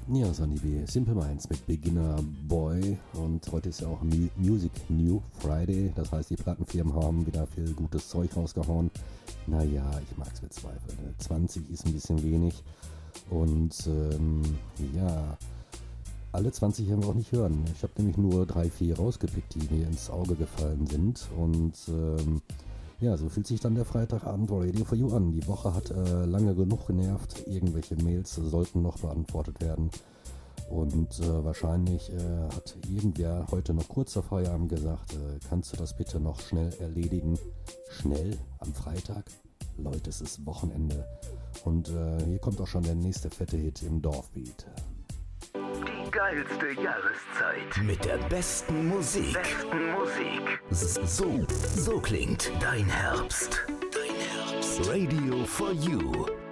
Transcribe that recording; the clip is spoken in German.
Ja, Sonny B. Simple Minds mit Beginner Boy und heute ist ja auch Music New Friday, das heißt die Plattenfirmen haben wieder viel gutes Zeug rausgehauen. Naja, ich mag's bezweifeln. 20 ist ein bisschen wenig und ja, alle 20 werden wir auch nicht hören. Ich habe nämlich nur 3, 4 rausgepickt, die mir ins Auge gefallen sind und ja, so fühlt sich dann der Freitagabend Radio for You an. Die Woche hat lange genug genervt. Irgendwelche Mails sollten noch beantwortet werden. Und wahrscheinlich hat irgendwer heute noch kurz vor Feierabend gesagt, kannst du das bitte noch schnell erledigen? Schnell? Am Freitag? Leute, es ist Wochenende. Und hier kommt auch schon der nächste fette Hit im Dorfbeat. Die geilste Jahreszeit. Mit der besten Musik. So klingt dein Herbst. Radio for You.